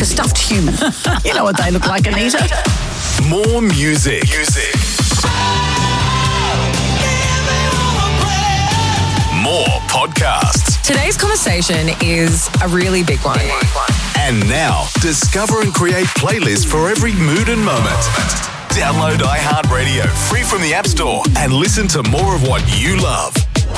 a stuffed human. You know what they look like, Anita. More music. More podcasts. Today's conversation is a really big one. And now, discover and create playlists for every mood and moment. Download iHeartRadio free from the App Store and listen to more of what you love.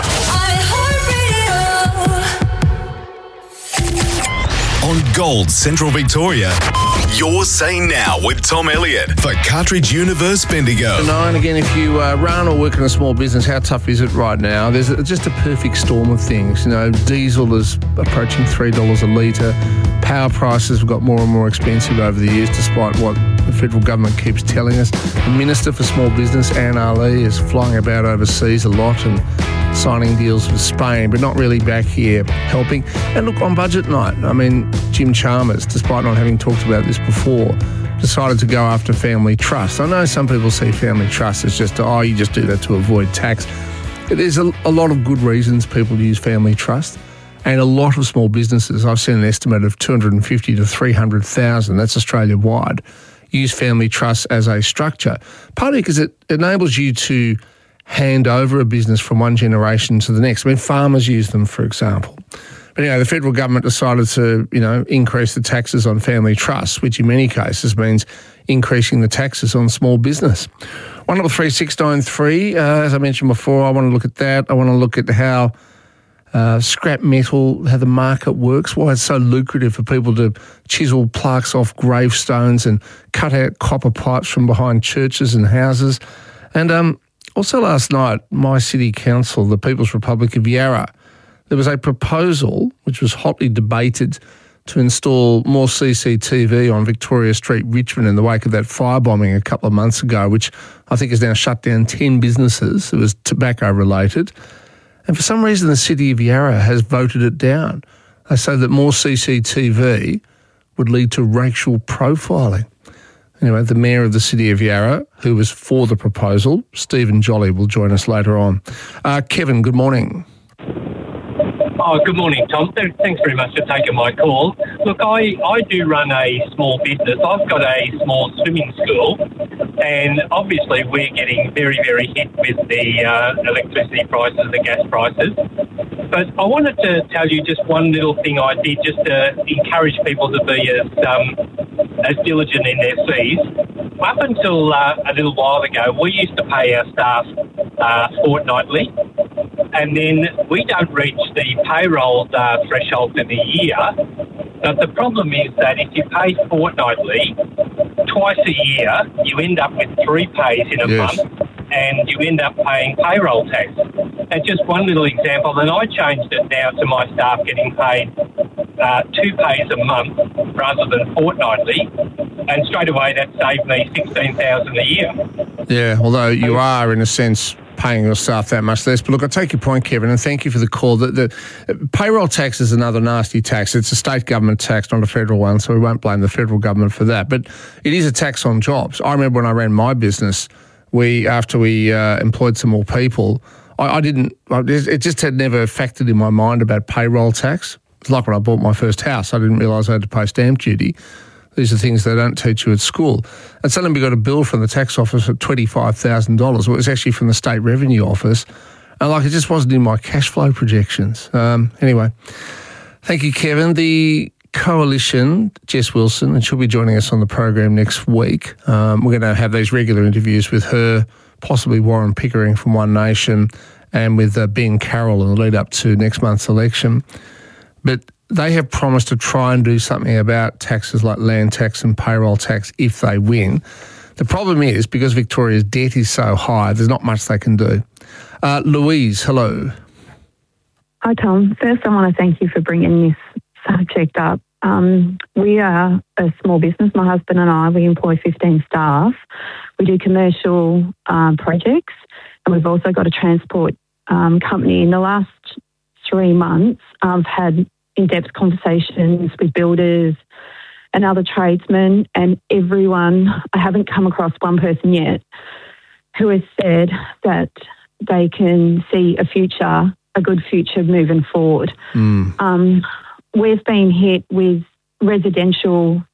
On Gold Central Victoria, you're Say Now with Tom Elliott for Cartridge Universe Bendigo. And again, if you run or work in a small business, how tough is it right now? There's just a perfect storm of things. You know, diesel is approaching $3 a litre. Power prices have got more and more expensive over the years, despite what the federal government keeps telling us. The Minister for Small Business, Anne Ali, is flying about overseas a lot and signing deals with Spain, but not really back here helping. And look, on budget night, I mean, Jim Chalmers, despite not having talked about this before, decided to go after family trust. I know some people see family trust as just, you just do that to avoid tax. There's a lot of good reasons people use family trust. And a lot of small businesses, I've seen an estimate of 250 to 300,000, that's Australia-wide, use family trust as a structure. Partly because it enables you to hand over a business from one generation to the next. I mean, farmers use them, for example. But anyway, the federal government decided to, increase the taxes on family trusts, which in many cases means increasing the taxes on small business. 133693, as I mentioned before, I want to look at that. I want to look at how scrap metal, how the market works, why it's so lucrative for people to chisel plaques off gravestones and cut out copper pipes from behind churches and houses. And also last night, my city council, the People's Republic of Yarra, there was a proposal which was hotly debated to install more CCTV on Victoria Street, Richmond, in the wake of that firebombing a couple of months ago, which I think has now shut down 10 businesses. It was tobacco related. And for some reason, the city of Yarra has voted it down. They say that more CCTV would lead to racial profiling. Anyway, the Mayor of the City of Yarra, who was for the proposal, Stephen Jolly, will join us later on. Kevin, good morning. Oh, good morning, Tom. Thanks very much for taking my call. Look, I do run a small business. I've got a small swimming school, and obviously we're getting very, very hit with the electricity prices, the gas prices. But I wanted to tell you just one little thing I did just to encourage people to be as diligent in their fees. Up until a little while ago, we used to pay our staff fortnightly, and then we don't reach the payroll threshold for the year. But the problem is that if you pay fortnightly, twice a year, you end up with 3 pays in a month, and you end up paying payroll tax. And just one little example, and I changed it now to my staff getting paid 2 pays a month rather than fortnightly, and straight away that saved me $16,000 a year. Yeah, although you are, in a sense, paying your staff that much less. But look, I take your point, Kevin, and thank you for the call. The payroll tax is another nasty tax. It's a state government tax, not a federal one, so we won't blame the federal government for that. But it is a tax on jobs. I remember when I ran my business, after we employed some more people, it just had never factored in my mind about payroll tax. It's like when I bought my first house, I didn't realise I had to pay stamp duty. These are things they don't teach you at school. And suddenly we got a bill from the tax office of $25,000. Well, it was actually from the State Revenue Office. And it just wasn't in my cash flow projections. Anyway, thank you, Kevin. The Coalition, Jess Wilson, and she'll be joining us on the program next week. We're going to have these regular interviews with her, possibly Warren Pickering from One Nation, and with Ben Carroll in the lead up to next month's election. But they have promised to try and do something about taxes like land tax and payroll tax if they win. The problem is, because Victoria's debt is so high, there's not much they can do. Louise, hello. Hi, Tom. First, I want to thank you for bringing this subject up. We are a small business. My husband and I, we employ 15 staff. We do commercial projects, and we've also got a transport company. In the last 3 months, I've had in-depth conversations with builders and other tradesmen, and everyone, I haven't come across one person yet who has said that they can see a good future moving forward. We've been hit with residential